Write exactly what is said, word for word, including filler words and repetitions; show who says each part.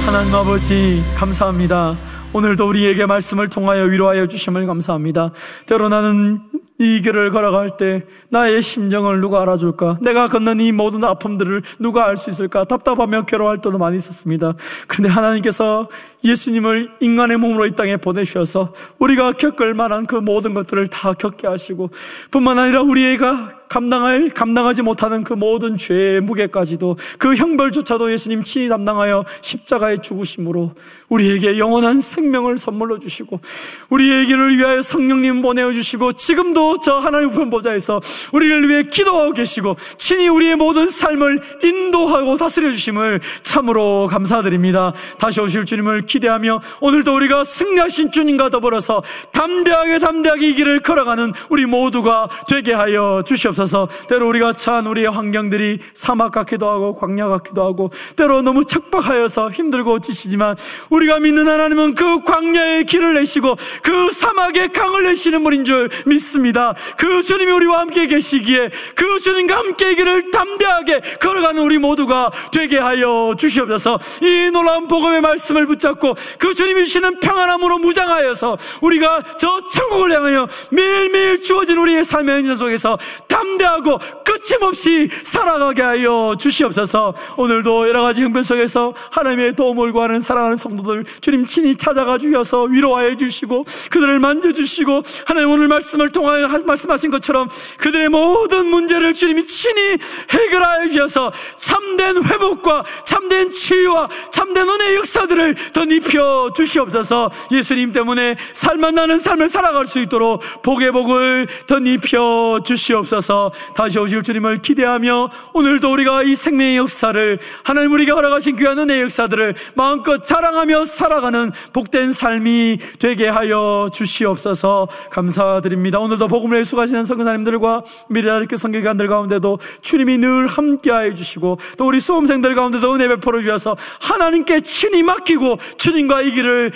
Speaker 1: 하나님 아버지 감사합니다. 오늘도 우리에게 말씀을 통하여 위로하여 주심을 감사합니다. 때로 나는 이 길을 걸어갈 때 나의 심정을 누가 알아줄까? 내가 걷는 이 모든 아픔들을 누가 알 수 있을까? 답답하며 괴로워할 때도 많이 있었습니다. 그런데 하나님께서 예수님을 인간의 몸으로 이 땅에 보내주셔서 우리가 겪을 만한 그 모든 것들을 다 겪게 하시고, 뿐만 아니라 우리가 감당할, 감당하지 못하는 그 모든 죄의 무게까지도, 그 형벌조차도 예수님 친히 담당하여 십자가에 죽으심으로 우리에게 영원한 생명을 선물로 주시고, 우리에게를 위하여 성령님 보내주시고, 지금도 저 하나님 우편 보좌에서 우리를 위해 기도하고 계시고 친히 우리의 모든 삶을 인도하고 다스려 주심을 참으로 감사드립니다. 다시 오실 주님을 기대하며 오늘도 우리가 승리하신 주님과 더불어서 담대하게 담대하게 이 길을 걸어가는 우리 모두가 되게 하여 주시옵소서. 때로 우리가 처한 우리의 환경들이 사막 같기도 하고 광야 같기도 하고 때로 너무 척박하여서 힘들고 지치지만, 우리가 믿는 하나님은 그 광야의 길을 내시고 그 사막의 강을 내시는 분인 줄 믿습니다. 그 주님이 우리와 함께 계시기에 그 주님과 함께 이 길을 담대하게 걸어가는 우리 모두가 되게 하여 주시옵소서. 이 놀라운 복음의 말씀을 붙잡고 그 주님이 주시는 평안함으로 무장하여서 우리가 저 천국을 향하여 매일매일 주어진 우리의 삶의 현장 속에서 담대하고 거침없이 살아가게 하여 주시옵소서. 오늘도 여러가지 형편 속에서 하나님의 도움을 구하는 사랑하는 성도들 주님 친히 찾아가 주셔서 위로하여 주시고 그들을 만져주시고, 하나님 오늘 말씀을 통하여 말씀하신 것처럼 그들의 모든 문제를 주님이 친히 해결하여 주셔서 참된 회복과 참된 치유와 참된 은혜의 역사들을 덧입혀 주시옵소서. 예수님 때문에 살만 나는 삶을 살아갈 수 있도록 복의 복을 덧입혀 주시옵소서. 다시 오실 주님을 기대하며 오늘도 우리가 이 생명의 역사를, 하나님 우리가 허락하신 귀한 은혜의 역사들을 마음껏 자랑하며 살아가는 복된 삶이 되게 하여 주시옵소서. 감사드립니다. 오늘도 복음을 수고하시는 선교사님들과 미래학교 선교기관들 가운데도 주님이 늘 함께하여 주시고, 또 우리 수험생들 가운데도 은혜 베풀어 주셔서 하나님께 친히 맡기고 주님과 이 길을